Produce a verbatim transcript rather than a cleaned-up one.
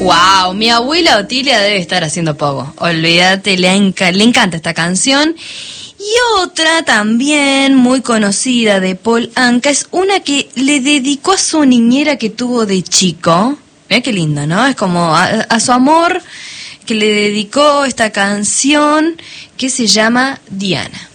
Wow, mi abuela Otilia debe estar haciendo poco. Olvídate, le, enca- le encanta esta canción. Y otra también muy conocida de Paul Anka es una que le dedicó a su niñera que tuvo de chico. Mira qué lindo, ¿no? Es como a, a su amor que le dedicó esta canción que se llama Diana.